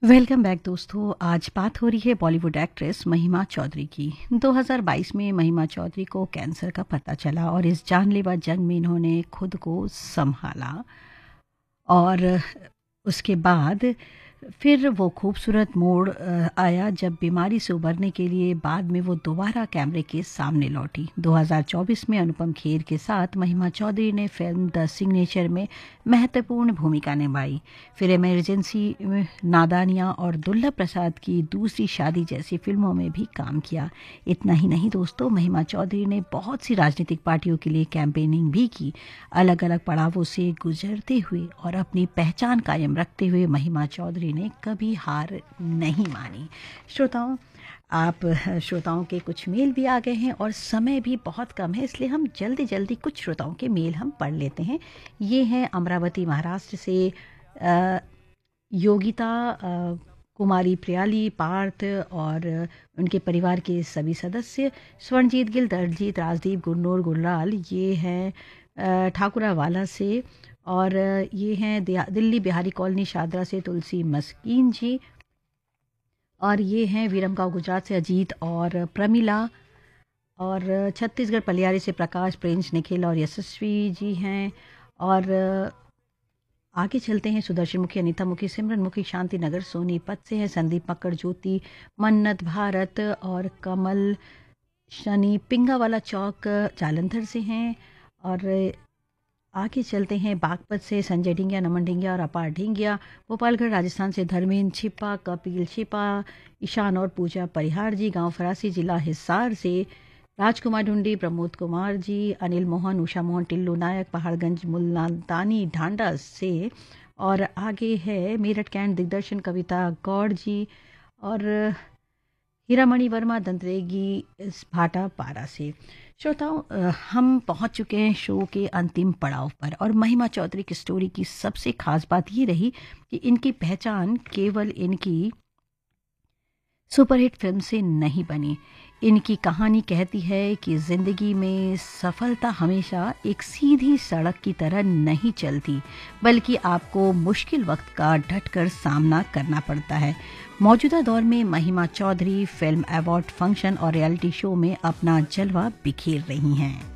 Welcome back दोस्तों। आज बात हो रही है बॉलीवुड एक्ट्रेस महिमा चौधरी की। 2022 में महिमा चौधरी को कैंसर का पता चला और इस जानलेवा जंग में इन्होंने खुद को संभाला और उसके बाद फिर वो खूबसूरत मोड़ आया जब बीमारी से उबरने के लिए बाद में वो दोबारा कैमरे के सामने लौटी। 2024 में अनुपम खेर के साथ महिमा चौधरी ने फिल्म द सिग्नेचर में महत्वपूर्ण भूमिका निभाई। फिर इमरजेंसी, नादानियाँ और दुर्लभ प्रसाद की दूसरी शादी जैसी फिल्मों में भी काम किया। इतना ही नहीं दोस्तों, महिमा चौधरी ने बहुत सी राजनीतिक पार्टियों के लिए कैंपेनिंग भी की। अलग अलग पड़ावों से गुजरते हुए और अपनी पहचान कायम रखते हुए महिमा चौधरी ने कभी हार नहीं मानी। श्रोताओं के कुछ मेल भी आ गए हैं और समय भी बहुत कम है, इसलिए हम जल्दी जल्दी कुछ श्रोताओं के मेल हम पढ़ लेते हैं। ये हैं अमरावती महाराष्ट्र से योगिता, कुमारी प्रियाली, पार्थ और उनके परिवार के सभी सदस्य, स्वर्णजीत गिल, दर्जीत, राजदीप, गुरनूर, गुलराल। ये हैं ठाकुरावाला से और ये हैं दिल्ली बिहारी कॉलोनी शादरा से तुलसी मस्कीन जी, और ये हैं विरमगांव गुजरात से अजीत और प्रमिला, और छत्तीसगढ़ पलियारी से प्रकाश, प्रिंस, निखिल और यशस्वी जी हैं। और आगे चलते हैं, सुदर्शन मुखी, अनीता मुखी, सिमरन मुखी, शांति नगर सोनीपत से है, संदीप मक्कड़, ज्योति, मन्नत भारत और कमल शनि पिंगावाला चौक जालंधर से हैं। और आगे चलते हैं, बागपत से संजय ढिंगिया, नमन ढिंगिया और अपार ढिंगिया, गोपालगढ़ राजस्थान से धर्मेंद्र छिपा, कपिल छिपा, ईशान और पूजा परिहार जी, गांव फरासी, जिला हिसार से राजकुमार ढूंढी, प्रमोद कुमार जी, अनिल मोहन, उषा मोहन, टिल्लू नायक, पहाड़गंज मुल्तानी ढांडा से। और आगे है मेरठ कैंट दिग्दर्शन कविता गौड़ जी और हीरामणि वर्मा, दंतरेगी भाटा पारा से। श्रोताओं, हम पहुंच चुके हैं शो के अंतिम पड़ाव पर और महिमा चौधरी की स्टोरी की सबसे खास बात ये रही कि इनकी पहचान केवल इनकी सुपरहिट फिल्म से नहीं बनी। इनकी कहानी कहती है कि ज़िंदगी में सफलता हमेशा एक सीधी सड़क की तरह नहीं चलती, बल्कि आपको मुश्किल वक्त का डटकर सामना करना पड़ता है। मौजूदा दौर में महिमा चौधरी फिल्म, अवार्ड फंक्शन और रियलिटी शो में अपना जलवा बिखेर रही हैं।